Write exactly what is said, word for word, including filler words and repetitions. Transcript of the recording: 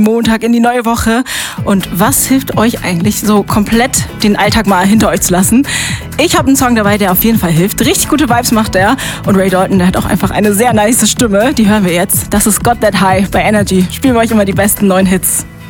Montag in die neue Woche. Und was hilft euch eigentlich, so komplett den Alltag mal hinter euch zu lassen? Ich habe einen Song dabei, der auf jeden Fall hilft. Richtig gute Vibes macht er. Und Ray Dalton, der hat auch einfach eine sehr nice Stimme. Die hören wir jetzt. Das ist Got That High bei Energy. Spielen wir euch immer die besten neuen Hits.